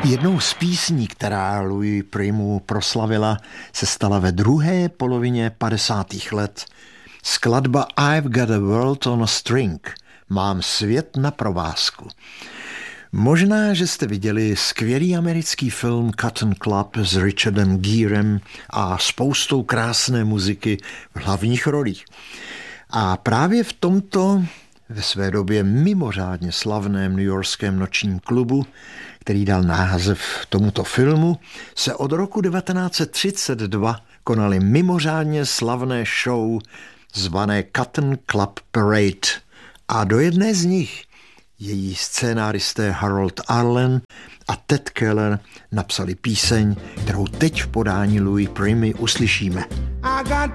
Jednou z písní, která Louis Primu proslavila, se stala ve druhé polovině 50. let. Skladba I've Got a World on a String, Mám svět na provázku. Možná, že jste viděli skvělý americký film Cotton Club s Richardem Gerem a spoustou krásné muziky v hlavních rolích. A právě v tomto ve své době mimořádně slavném newyorském nočním klubu, který dal název tomuto filmu, se od roku 1932 konaly mimořádně slavné show zvané Cotton Club Parade. A do jedné z nich její scénáristé Harold Arlen a Ted Keller napsali píseň, kterou teď v podání Louis Primy uslyšíme. I got